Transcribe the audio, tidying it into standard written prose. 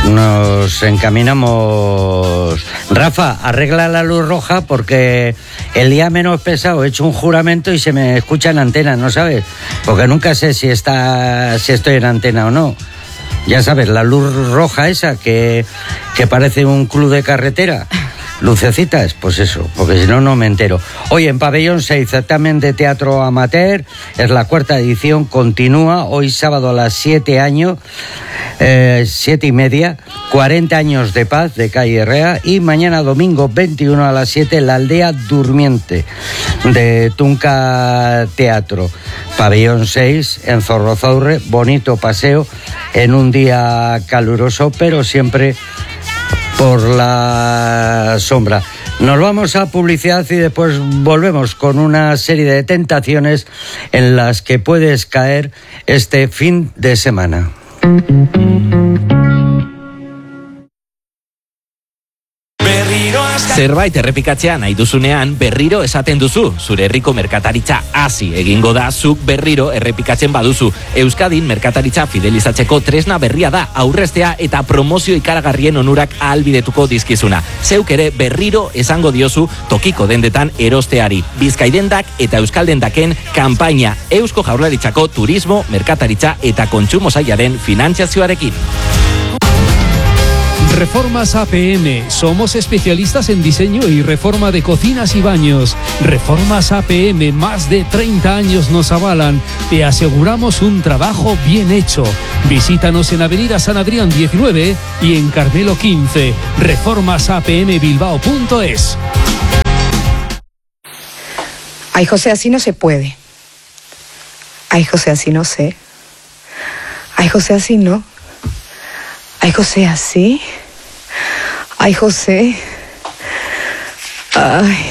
nos encaminamos. Rafa, arregla la luz roja porque el día menos pesado he hecho un juramento y se me escucha en antena, ¿no sabes? Porque nunca sé si estoy en antena o no. Ya sabes, la luz roja esa que parece un club de carretera. Lucecitas, pues eso, porque si no, no me entero. Hoy en Pabellón 6, certamen de teatro amateur, es la 4ª edición, continúa hoy sábado a las 7:30, 7:30, 40 años de paz de Calle Rea, y mañana domingo 21 a las 7, La aldea durmiente de Tunca Teatro. Pabellón 6 en Zorrozaurre, bonito paseo en un día caluroso, pero siempre por la sombra. Nos vamos a publicidad y después volvemos con una serie de tentaciones en las que puedes caer este fin de semana. Zerbait errepikatzea nahi duzunean, berriro esaten duzu. Zure herriko merkataritza hasi egingo da, zuk berriro errepikatzen baduzu. Euskadin merkataritza fidelizatzeko tresna berria da, aurreztea eta promozio ikaragarrien onurak ahalbidetuko dizkizuna. Zeuk ere berriro esango diozu tokiko dendetan erosteari. Bizkaidendak eta Euskaldendaken kanpaina Eusko Jaurlaritzako turismo, merkataritza eta kontsumo sailaren finantzazioarekin. Reformas APM. Somos especialistas en diseño y reforma de cocinas y baños. Reformas APM, más de 30 años nos avalan. Te aseguramos un trabajo bien hecho. Visítanos en Avenida San Adrián 19 y en Carmelo 15. reformasapmbilbao.es. Ay, José, así no se puede. Ay, José, así no sé. Ay, José, así no. Ay, José, así. Ay, José. Ay.